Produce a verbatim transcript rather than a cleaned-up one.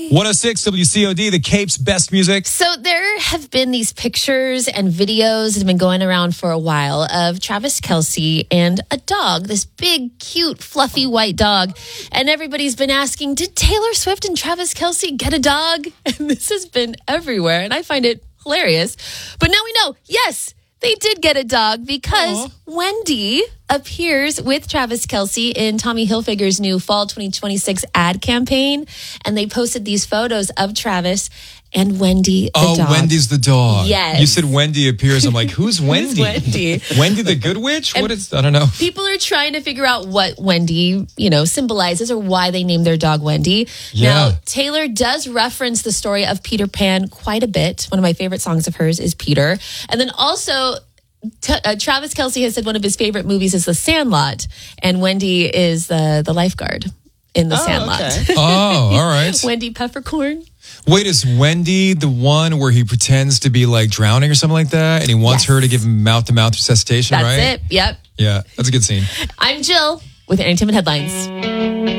one oh six W C O D, the Cape's best music. So there have been these pictures and videos that have been going around for a while of Travis Kelce and a dog, this big, cute, fluffy white dog. And everybody's been asking, did Taylor Swift and Travis Kelce get a dog? And this has been everywhere. And I find it hilarious. But now we know, yes, they did get a dog because Aww. Wendy appears with Travis Kelce in Tommy Hilfiger's new Fall twenty twenty-six ad campaign. And they posted these photos of Travis and Wendy the oh, dog. Oh, Wendy's the dog. Yes. You said Wendy appears. I'm like, who's Wendy? Who's Wendy? Wendy the Good Witch? And what is, I don't know. People are trying to figure out what Wendy, you know, symbolizes or why they named their dog Wendy. Yeah. Now, Taylor does reference the story of Peter Pan quite a bit. One of my favorite songs of hers is Peter. And then also, T- uh, Travis Kelce has said one of his favorite movies is The Sandlot. And Wendy is the, the lifeguard in The oh, Sandlot. Okay. Oh, all right. Wendy Peppercorn. Wait, is Wendy the one where he pretends to be like drowning or something like that? And he wants Yes. her to give him mouth-to-mouth resuscitation, That's right? it. Yep. Yeah, that's a good scene. I'm Jill with Entertainment Headlines.